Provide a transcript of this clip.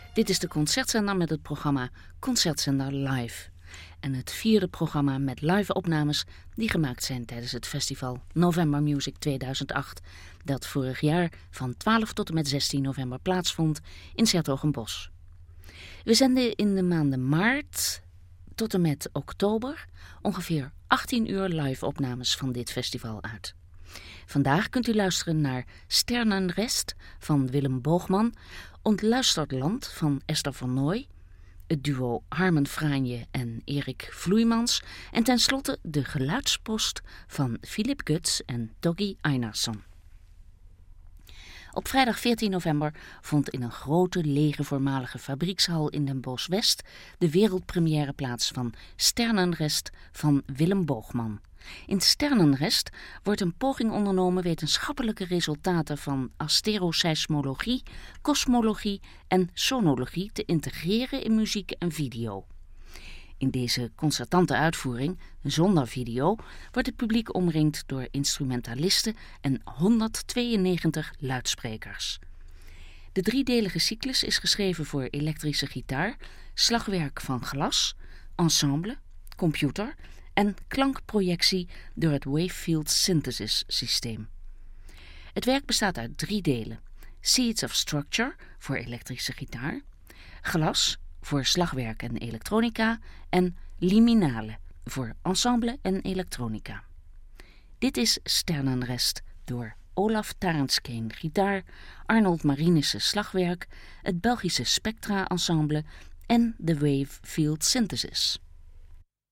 Dit is de Concertzender met het programma Concertzender Live. En het vierde programma met live opnames die gemaakt zijn tijdens het festival November Music 2008... dat vorig jaar van 12 tot en met 16 november plaatsvond in 's-Hertogenbosch. We zenden in de maanden maart tot en met oktober ongeveer 18 uur live opnames van dit festival uit. Vandaag kunt u luisteren naar Sternenrest van Willem Boogman, Ontluisterd Land van Esther van Nooy, het duo Harmen Franje en Erik Vloeimans en tenslotte de geluidspost van Philip Guts en Doggy Einarsson. Op vrijdag 14 november vond in een grote lege voormalige fabriekshal in Den Bosch-West de wereldpremière plaats van Sternenrest van Willem Boogman. In Sternenrest wordt een poging ondernomen wetenschappelijke resultaten van asteroseismologie, kosmologie en sonologie te integreren in muziek en video. In deze concertante uitvoering, zonder video, wordt het publiek omringd door instrumentalisten en 192 luidsprekers. De driedelige cyclus is geschreven voor elektrische gitaar, slagwerk van glas, ensemble, computer en klankprojectie door het Wavefield Synthesis systeem. Het werk bestaat uit 3 delen: Seeds of Structure voor elektrische gitaar, glas voor slagwerk en elektronica en liminale voor ensemble en elektronica. Dit is Sternenrest door Olaf Tarenskeen gitaar, Arnold Marinissen slagwerk, het Belgische Spectra Ensemble en de Wavefield Synthesis.